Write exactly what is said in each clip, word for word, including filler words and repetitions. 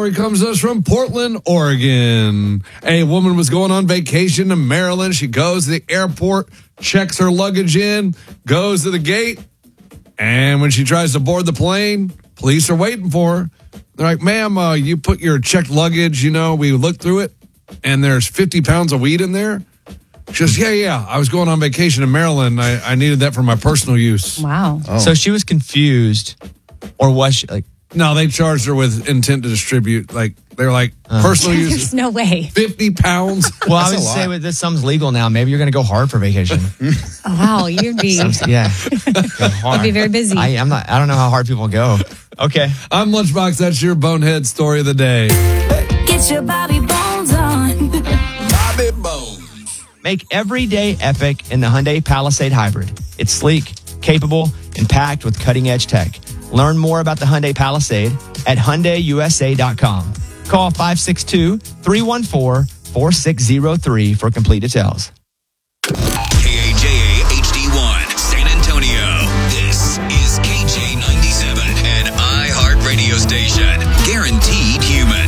story comes to us from Portland, Oregon. A woman was going on vacation to Maryland. She goes to the airport, checks her luggage in, goes to the gate, and when she tries to board the plane, police are waiting for her. They're like, ma'am, uh, you put your checked luggage, you know, we looked through it, and there's fifty pounds of weed in there. She goes, yeah, yeah, I was going on vacation in Maryland. I, I needed that for my personal use. Wow. Oh. So she was confused, or was she like? No, they charged her with intent to distribute. Like, they're like, uh, personal use. There's no way. fifty pounds. Well, I would say with this, something's legal now. Maybe you're going to go hard for vacation. Oh, wow, you'd be, Some, yeah, go hard. you'd be very busy. I, I'm not. I don't know how hard people go. Okay, I'm Lunchbox. That's your bonehead story of the day. Get your Bobby Bones on. Bobby Bones. make every day epic in the Hyundai Palisade Hybrid. It's sleek, capable, and packed with cutting-edge tech. Learn more about the Hyundai Palisade at Hyundai U S A dot com. Call five six two, three one four, four six zero three for complete details. K A J A H D one, San Antonio. This is K J ninety-seven, an iHeart radio station. Guaranteed human.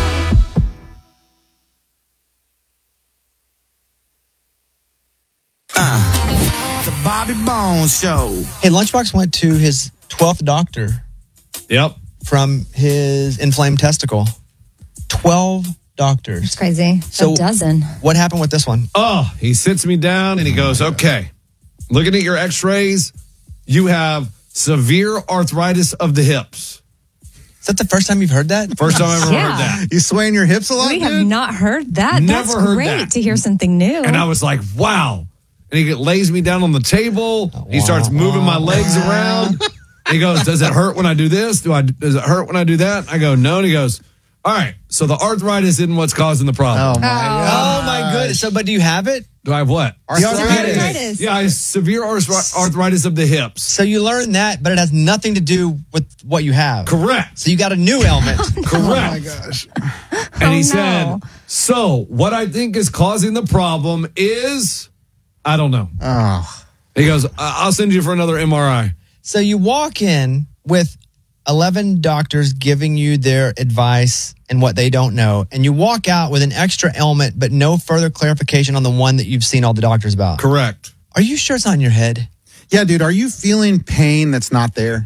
Uh, the Bobby Bones Show. Hey, Lunchbox went to his twelfth doctor. Yep. From his inflamed testicle. twelve doctors. It's crazy. So a dozen. What happened with this one? Oh, he sits me down and he goes, okay, looking at your x-rays, you have severe arthritis of the hips. Is that the first time you've heard that? First time I've ever Yeah. heard that. You swaying your hips a lot, We dude? have not heard that. Never That's heard great that. to hear something new. And I was like, wow. And he lays me down on the table. Oh, He starts moving my legs around. He goes, does it hurt when I do this? Do I? Does it hurt when I do that? I go, no. And he goes, all right, so the arthritis isn't what's causing the problem. Oh, my God. Oh, my goodness. So, but do you have it? Do I have what? Arthritis. Arthritis. Yeah, I have severe arth- arthritis of the hips. So you learned that, but it has nothing to do with what you have. Correct. So you got a new ailment. Correct. Oh, my gosh. And he Oh, said, no. so what I think is causing the problem is, I don't know. Oh. He goes, I- I'll send you for another M R I. So you walk in with eleven doctors giving you their advice and what they don't know, and you walk out with an extra ailment, but no further clarification on the one that you've seen all the doctors about. Correct. Are you sure it's on your head? Yeah, dude, are you feeling pain that's not there?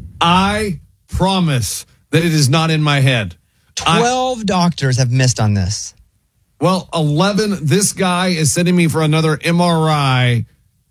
I promise that it is not in my head. I- Twelve doctors have missed on this. well, eleven, this guy is sending me for another M R I,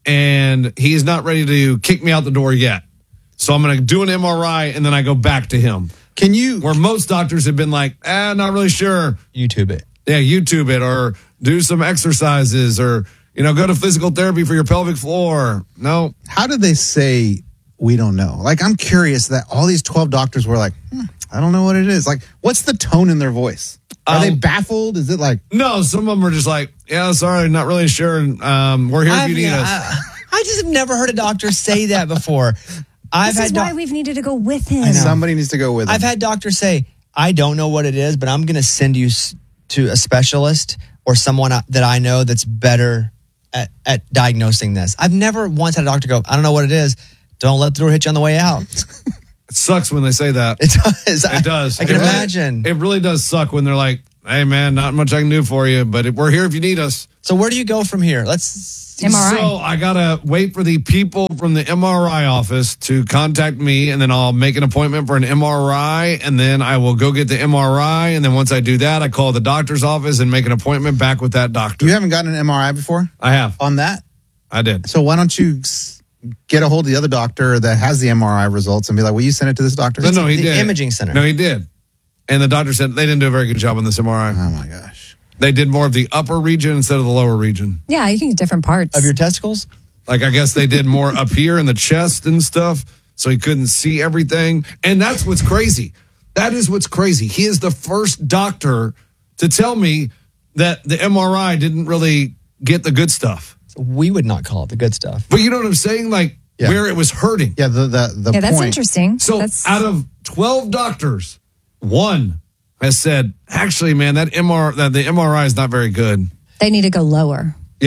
and he's not ready to kick me out the door yet. So I'm going to do an M R I, and then I go back to him. Can you? Where most doctors have been like, ah, not really sure. YouTube it. Yeah, YouTube it, or do some exercises, or, you know, go to physical therapy for your pelvic floor. No. How did they say we don't know? Like, I'm curious that all these twelve doctors were like, hmm, I don't know what it is. Like, what's the tone in their voice? Are Um, they baffled? Is it like, No, some of them are just like, yeah, sorry, not really sure. Um, we're here if I've- you need yeah, us. I, I just have never heard a doctor say that before. I've this had is doc- why we've needed to go with him. somebody needs to go with them? I've had doctors say, I don't know what it is, but I'm going to send you s- to a specialist or someone I- that I know that's better at, at diagnosing this. I've never once had a doctor go, I don't know what it is. Don't let the door hit you on the way out. It sucks when they say that. It does. It does. I, I can It really- imagine. It really does suck when they're like, hey, man, not much I can do for you, but we're here if you need us. So where do you go from here? Let's. M R I. So I got to wait for the people from the M R I office to contact me, and then I'll make an appointment for an M R I, and then I will go get the M R I. And then once I do that, I call the doctor's office and make an appointment back with that doctor. You haven't gotten an M R I before I have. on that? I did. So why don't you s- get a hold of the other doctor that has the M R I results and be like, will you send it to this doctor? No, no, he the did. imaging center. No, he did. And the doctor said they didn't do a very good job on this M R I. Oh, my gosh. They did more of the upper region instead of the lower region. Yeah, you can get different parts. Of your testicles? Like, I guess they did more up here in the chest and stuff, so he couldn't see everything. And that's what's crazy. That is what's crazy. He is the first doctor to tell me that the M R I didn't really get the good stuff. We would not call it the good stuff. But you know what I'm saying? Like, Yeah. where it was hurting. Yeah, the, the, the yeah, that's point. interesting. So that's, out of twelve doctors, one has said, actually, man, that M R that the M R I is not very good. they need to go lower. Yes.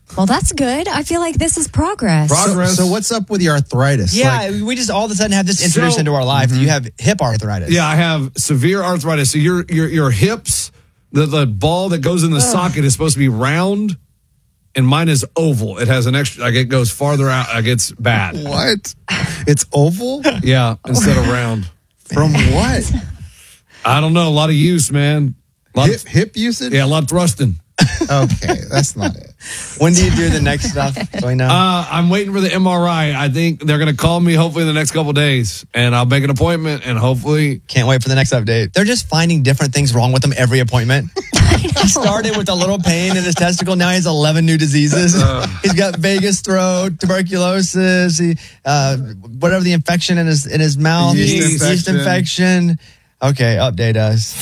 Well, that's good. I feel like this is progress. Progress. So, so what's up with your arthritis? Yeah, Like, we just all of a sudden have this introduced So- into our life that you have hip arthritis. Yeah, I have severe arthritis. So your your your hips, the the ball that goes in the socket is supposed to be round, and mine is oval. It has an extra, like it goes farther out. Like it's bad. what? It's oval? Yeah, instead of round. From what? I don't know. A lot of use, man. A lot hip, of, hip usage? yeah, a lot of thrusting. Okay, that's not it. When do you do the next stuff? So I know. Uh, I'm waiting for the M R I. I think they're going to call me hopefully in the next couple of days, and I'll make an appointment, and hopefully. Can't wait for the next update. They're just finding different things wrong with him every appointment. He started with a little pain in his testicle. Now he has eleven new diseases. He's got vagus throat, tuberculosis, he, uh, whatever the infection in his in his mouth, Yeast yeast infection. infection. Okay, update us.